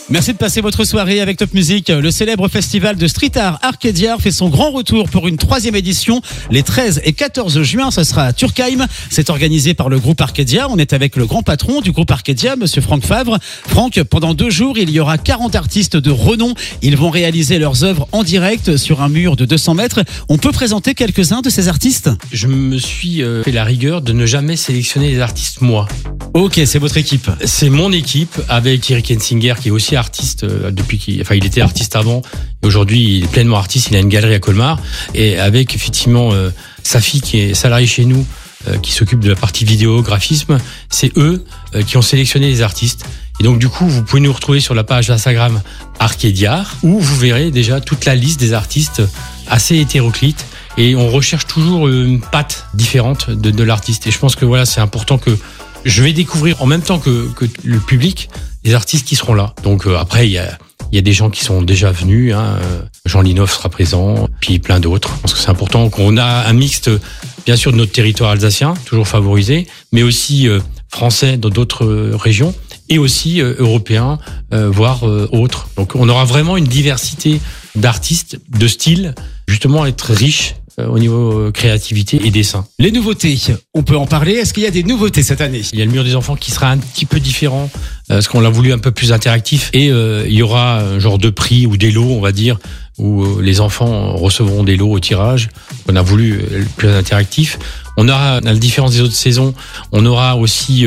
Merci de passer votre soirée avec Top Music. Le célèbre festival de street art Arcadia fait son grand retour pour une 3e édition les 13 et 14 juin. Ce sera à Turkheim. C'est organisé par le groupe Arcadia. On est avec le grand patron du groupe Arcadia, monsieur Franck Favre. Franck, pendant 2 jours, il y aura 40 artistes de renom. Ils vont réaliser leurs œuvres en direct sur un mur de 200 mètres. On peut présenter quelques-uns de ces artistes? Je me suis fait la rigueur de ne jamais sélectionner les artistes moi. Ok, c'est votre équipe. C'est mon équipe avec Thierry Kensinger qui est aussi artiste il était artiste avant et aujourd'hui il est pleinement artiste. Il a une galerie à Colmar et avec effectivement sa fille qui est salariée chez nous qui s'occupe de la partie vidéo, graphisme. C'est eux qui ont sélectionné les artistes. Et donc du coup, vous pouvez nous retrouver sur la page Instagram Arcadiar où vous verrez déjà toute la liste des artistes assez hétéroclite et on recherche toujours une patte différente de l'artiste. Et je pense que voilà, c'est important que je vais découvrir en même temps que le public les artistes qui seront là. Donc après, il y a des gens qui sont déjà venus. Jean Linov sera présent, puis plein d'autres. Je pense que c'est important qu'on a un mixte, bien sûr, de notre territoire alsacien, toujours favorisé, mais aussi français dans d'autres régions, et aussi européens, voire autres. Donc on aura vraiment une diversité d'artistes, de styles, justement être riche au niveau créativité et dessin. Les nouveautés, on peut en parler. Est-ce qu'il y a des nouveautés cette année? Il y a le mur des enfants qui sera un petit peu différent, parce qu'on l'a voulu un peu plus interactif. Et il y aura un genre de prix ou des lots, on va dire, où les enfants recevront des lots au tirage. On a voulu plus interactif. On aura, à la différence des autres saisons, on aura aussi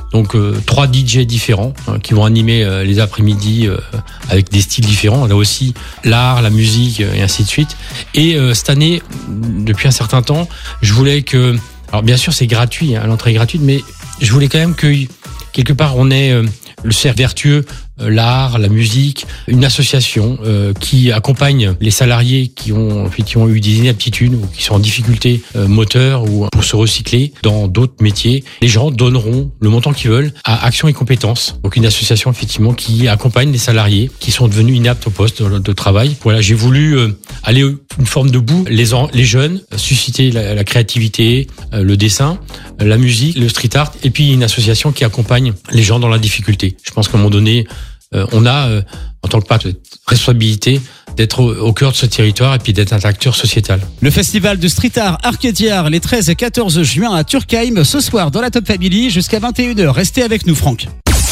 3 DJ différents qui vont animer les après-midi avec des styles différents. On a aussi l'art, la musique et ainsi de suite. Et cette année, depuis un certain temps, je voulais que... Alors bien sûr, c'est gratuit, l'entrée est gratuite, mais je voulais quand même que, quelque part, on ait le cercle vertueux, l'art, la musique, une association qui accompagne les salariés qui ont effectivement eu des inaptitudes ou qui sont en difficulté moteur ou pour se recycler dans d'autres métiers. Les gens donneront le montant qu'ils veulent à Action et Compétences. Donc une association effectivement qui accompagne les salariés qui sont devenus inaptes au poste de travail. Voilà, j'ai voulu aller une forme de bout, les jeunes, susciter la créativité, le dessin, la musique, le street art, et puis une association qui accompagne les gens dans la difficulté. Je pense qu'à un moment donné, on a, en tant que patron, responsabilité d'être au cœur de ce territoire et puis d'être un acteur sociétal. Le festival de street art Arcadiar les 13 et 14 juin à Turkheim, ce soir dans la Top Family jusqu'à 21h. Restez avec nous, Franck.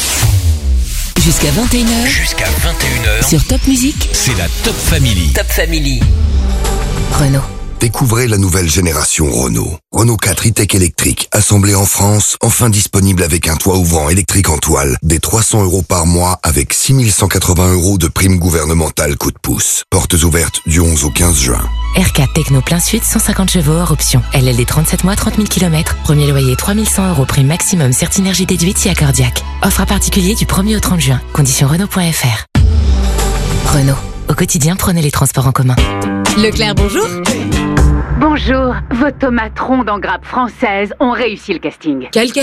Jusqu'à 21h. Jusqu'à 21h. Sur Top Music. C'est la Top Family. Top Family. Renault. Découvrez la nouvelle génération Renault. Renault 4 e-tech électrique, assemblé en France, enfin disponible avec un toit ouvrant électrique en toile, dès 300 € par mois avec 6180 € de prime gouvernementale coup de pouce. Portes ouvertes du 11 au 15 juin. R4 Techno plein sud, 150 chevaux hors option. LLD 37 mois, 30 000 km. Premier loyer 3100 €, prime maximum, Certinergie déduite si accordiaque. Offre à particulier du 1er au 30 juin. Conditions Renault.fr. Renault. Au quotidien, prenez les transports en commun. Leclerc, bonjour. Bonjour, vos tomates rondes en grappe française ont réussi le casting. Quel